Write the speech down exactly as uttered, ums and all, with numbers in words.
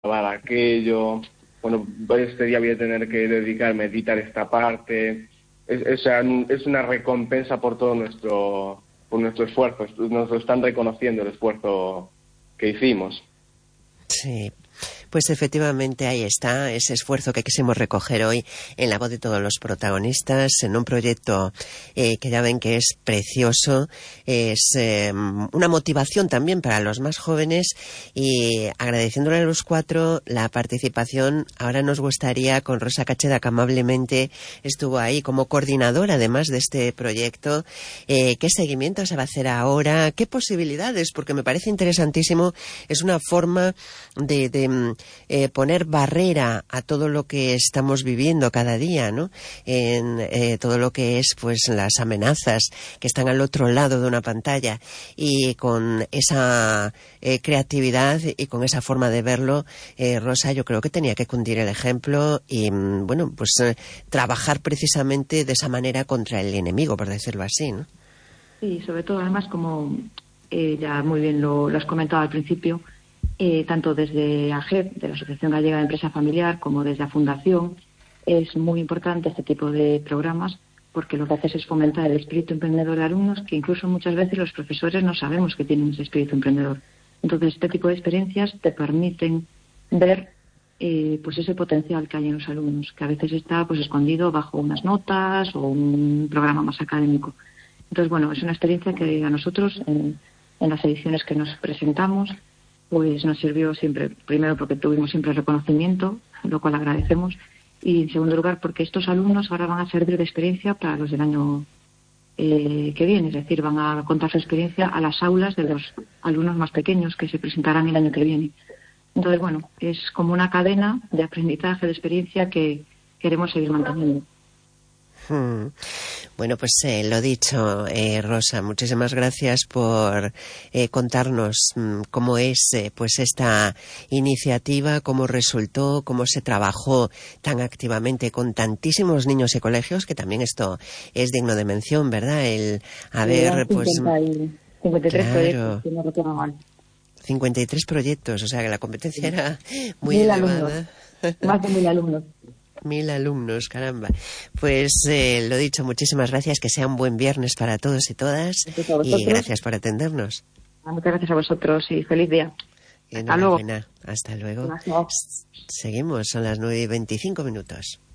grabar aquello, bueno, este día voy a tener que dedicarme a editar esta parte. Es, es, es una recompensa por todo nuestro, por nuestro esfuerzo. Nos lo están reconociendo el esfuerzo que hicimos. Sí. Pues efectivamente ahí está ese esfuerzo que quisimos recoger hoy en la voz de todos los protagonistas, en un proyecto eh, que ya ven que es precioso, es eh, una motivación también para los más jóvenes, y agradeciéndole a los cuatro la participación. Ahora nos gustaría, con Rosa Cacheda, que amablemente estuvo ahí como coordinadora además de este proyecto, eh, qué seguimiento se va a hacer ahora, qué posibilidades, porque me parece interesantísimo. Es una forma de, de Eh, poner barrera a todo lo que estamos viviendo cada día, ¿no? En eh, todo lo que es, pues, las amenazas que están al otro lado de una pantalla, y con esa eh, creatividad y con esa forma de verlo, eh, Rosa, yo creo que tenía que cundir el ejemplo y, bueno, pues eh, trabajar precisamente de esa manera contra el enemigo, por decirlo así, ¿no? Sí, sobre todo, además, como eh, ya muy bien lo, lo has comentado al principio, Eh, tanto desde A G E P, de la Asociación Gallega de Empresa Familiar, como desde la Fundación, es muy importante este tipo de programas, porque lo que hace es fomentar el espíritu emprendedor de alumnos, que incluso muchas veces los profesores no sabemos que tienen ese espíritu emprendedor. Entonces, este tipo de experiencias te permiten ver eh, pues ese potencial que hay en los alumnos, que a veces está pues escondido bajo unas notas o un programa más académico. Entonces, bueno, es una experiencia que a nosotros, en, en las ediciones que nos presentamos, pues nos sirvió siempre, primero porque tuvimos siempre reconocimiento, lo cual agradecemos, y en segundo lugar porque estos alumnos ahora van a servir de experiencia para los del año eh, que viene, es decir, van a contar su experiencia a las aulas de los alumnos más pequeños que se presentarán el año que viene. Entonces, bueno, es como una cadena de aprendizaje, de experiencia que queremos seguir manteniendo. Hmm. Bueno, pues eh, lo dicho, eh, Rosa, muchísimas gracias por eh, contarnos mm, cómo es eh, pues esta iniciativa, cómo resultó, cómo se trabajó tan activamente con tantísimos niños y colegios, que también esto es digno de mención, ¿verdad? El haber, pues, cincuenta y, cincuenta y tres claro, proyectos, si no recuerdo mal. cincuenta y tres proyectos, o sea que la competencia Sí. era muy Mil elevada. alumnos, más de mil alumnos. Mil alumnos, caramba. Pues eh, lo dicho, muchísimas gracias, que sea un buen viernes para todos y todas, y gracias por atendernos. Muchas gracias a vosotros y feliz día. Hasta luego. Hasta luego. Gracias. Seguimos, son las nueve y veinticinco minutos.